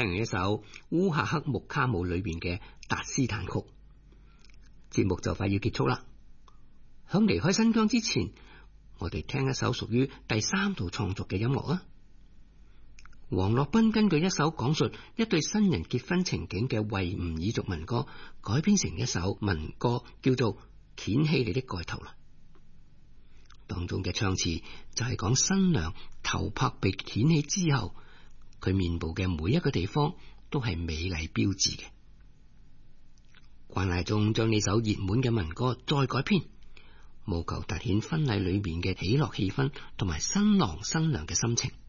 聽完一首烏夏克木卡姆裏邊嘅達斯坦曲。節目就快要結束啦，響離開新疆之前，我哋聽一首屬於第三度創作嘅音樂啊。王洛賓根據一首講述一對新人結婚情景嘅維吾爾族民歌改編成一首民歌，叫做《掀起你的蓋頭》啦。當中嘅唱詞就係講新娘頭髮被掀起之後，佢面部嘅每一個地方都係美麗標緻嘅。關艾中將呢首熱門嘅民歌再改編，務求凸顯婚禮裏面嘅喜樂氣氛同埋新郎新娘嘅心情。